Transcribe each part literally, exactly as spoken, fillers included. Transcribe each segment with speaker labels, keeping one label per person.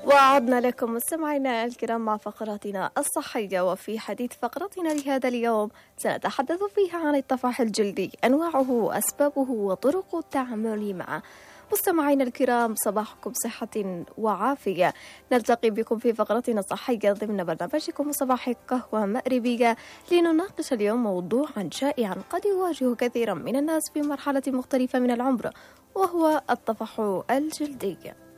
Speaker 1: وعدنا لكم مستمعينا الكرام مع فقراتنا الصحية. وفي حديث فقرتنا لهذا اليوم سنتحدث فيها عن الطفح الجلدي، أنواعه وأسبابه وطرق التعامل معه. مستمعينا الكرام، صباحكم صحة وعافية. نلتقي بكم في فقرتنا الصحية ضمن برنامجكم صباح قهوة مغربية، لنناقش اليوم موضوعا شائعا قد يواجه كثيرا من الناس في مرحلة مختلفة من العمر، وهو الطفح الجلدي.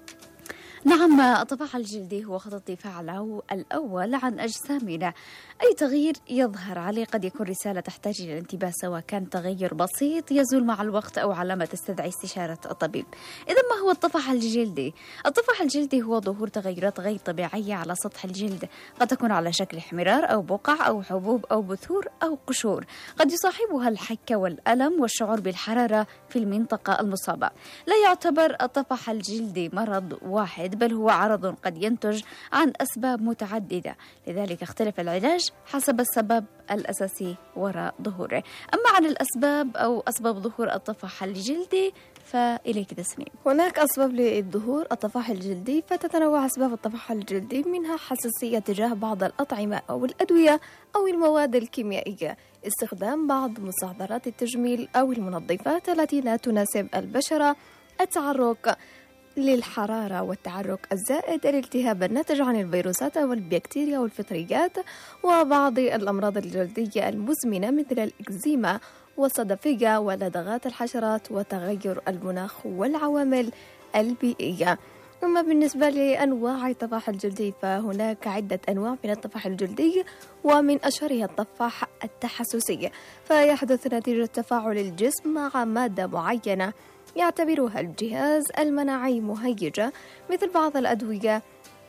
Speaker 2: نعم، الطفح الجلدي هو خط الدفاع الأول عن أجسامنا. أي تغيير يظهر عليه قد يكون رسالة تحتاج إلى الانتباه، سواء كان تغير بسيط يزول مع الوقت أو علامة تستدعي استشارة الطبيب. إذا ما هو الطفح الجلدي؟ الطفح الجلدي هو ظهور تغيرات غير طبيعية على سطح الجلد، قد تكون على شكل احمرار أو بقع أو حبوب أو بثور أو قشور، قد يصاحبها الحكة والألم والشعور بالحرارة في المنطقة المصابة. لا يعتبر الطفح الجلدي مرض واحد، بل هو عرض قد ينتج عن أسباب متعددة، لذلك اختلف العلاج حسب السبب الأساسي وراء ظهوره. أما عن الأسباب أو أسباب ظهور الطفح الجلدي فإليك تسنيم.
Speaker 1: هناك أسباب للظهور الطفح الجلدي، فتتنوع أسباب الطفح الجلدي، منها حساسية تجاه بعض الأطعمة أو الأدوية أو المواد الكيميائية، استخدام بعض مستحضرات التجميل أو المنظفات التي لا تناسب البشرة، التعرق للحرارة والتعرق الزائد، الالتهاب الناتج عن الفيروسات أو البكتيريا والفطريات، وبعض الأمراض الجلدية المزمنة مثل الإكزيما والصدفية ولدغات الحشرات وتغير المناخ والعوامل البيئية. أما بالنسبة لأنواع الطفح الجلدي فهناك عدة أنواع من الطفح الجلدي، ومن أشهرها الطفح التحسسي، فيحدث نتيجة تفاعل الجسم مع مادة معينة يعتبرها الجهاز المناعي مهيجة، مثل بعض الأدوية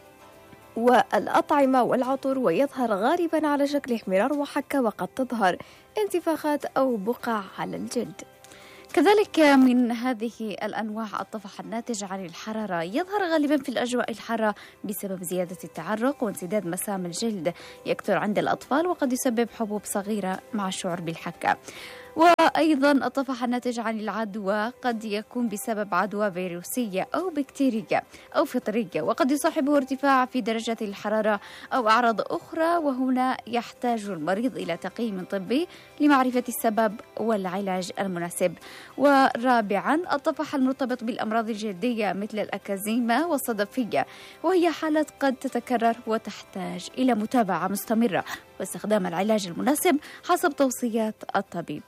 Speaker 1: والأطعمة والعطور، ويظهر غالبا على شكل احمرار وحكة، وقد تظهر انتفاخات أو بقع على الجلد.
Speaker 2: كذلك من هذه الأنواع الطفح الناتج عن الحرارة، يظهر غالبا في الأجواء الحارة بسبب زيادة التعرق وانسداد مسام الجلد، يكثر عند الأطفال وقد يسبب حبوب صغيرة مع الشعور بالحكة. وأيضا الطفح الناتج عن العدوى قد يكون بسبب عدوى فيروسية أو بكتيرية أو فطرية، وقد يصاحبه ارتفاع في درجة الحرارة أو أعراض أخرى، وهنا يحتاج المريض إلى تقييم طبي لمعرفة السبب والعلاج المناسب. ورابعا الطفح المرتبط بالأمراض الجلدية مثل الأكازيما والصدفية، وهي حالات قد تتكرر وتحتاج إلى متابعة مستمرة واستخدام العلاج المناسب حسب توصيات الطبيب.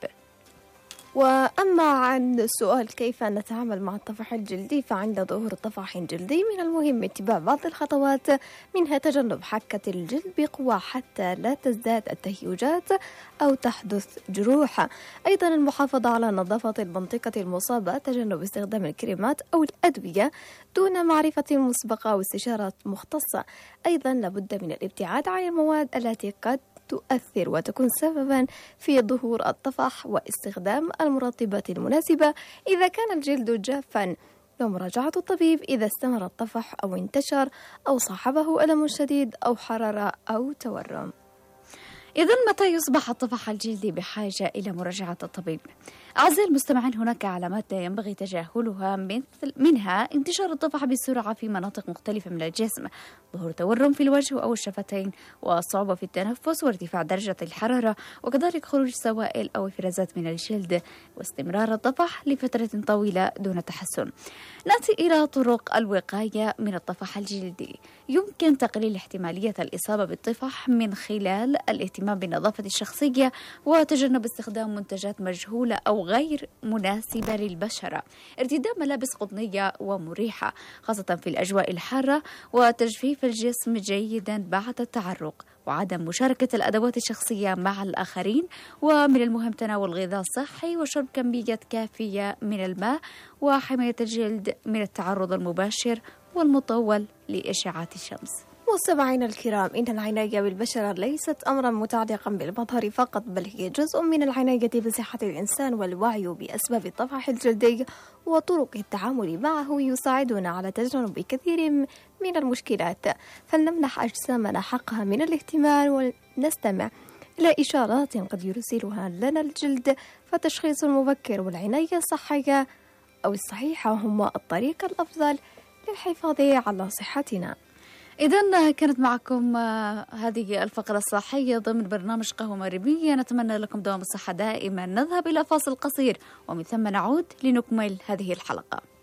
Speaker 1: وأما عن السؤال كيف نتعامل مع الطفح الجلدي، فعند ظهور طفح جلدي من المهم اتباع بعض الخطوات، منها تجنب حكة الجلد بقوة حتى لا تزداد التهيجات أو تحدث جروح، أيضا المحافظة على نظافة المنطقة المصابة، تجنب استخدام الكريمات أو الأدوية دون معرفة مسبقة أو استشارة مختصة، أيضا لابد من الابتعاد عن المواد التي قد تؤثر وتكون سببا في ظهور الطفح، واستخدام المرطبات المناسبة إذا كان الجلد جافا، ومراجعة الطبيب إذا استمر الطفح أو انتشر أو صاحبه ألم شديد أو حرارة أو تورم.
Speaker 2: إذن متى يصبح الطفح الجلدي بحاجة إلى مراجعة الطبيب؟ أعزائي المستمعين، هناك علامات لا ينبغي تجاهلها، مثل منها انتشار الطفح بسرعة في مناطق مختلفة من الجسم، ظهور تورم في الوجه أو الشفتين، وصعوبة في التنفس، وارتفاع درجة الحرارة، وكذلك خروج سوائل أو إفرازات من الجلد، واستمرار الطفح لفترة طويلة دون تحسن. نأتي إلى طرق الوقاية من الطفح الجلدي. يمكن تقليل احتمالية الإصابة بالطفح من خلال الاهتمام بالنظافة الشخصية وتجنب استخدام منتجات مجهولة أو غير مناسبة للبشرة، ارتداء ملابس قطنية ومريحة خاصة في الأجواء الحارة، وتجفيف الجسم جيدا بعد التعرق، وعدم مشاركة الأدوات الشخصية مع الآخرين. ومن المهم تناول غذاء صحي وشرب كمية كافية من الماء، وحماية الجلد من التعرض المباشر والمطول لإشعاعات الشمس.
Speaker 1: مستمعينا الكرام، إن العناية بالبشرة ليست أمرا متعلقا بالمظهر فقط، بل هي جزء من العناية بصحة الإنسان، والوعي بأسباب الطفح الجلدي وطرق التعامل معه يساعدنا على تجنب كثير من المشكلات، فلنمنح أجسامنا حقها من الاهتمام ونستمع إلى إشارات قد يرسلها لنا الجلد، فالتشخيص المبكر والعناية الصحية أو الصحيحة هما الطريقة الأفضل للحفاظ على صحتنا.
Speaker 2: إذن كانت معكم هذه الفقرة الصحية ضمن برنامج قهوة مغربية. نتمنى لكم دوام الصحة دائما. نذهب إلى فاصل قصير ومن ثم نعود لنكمل هذه الحلقة.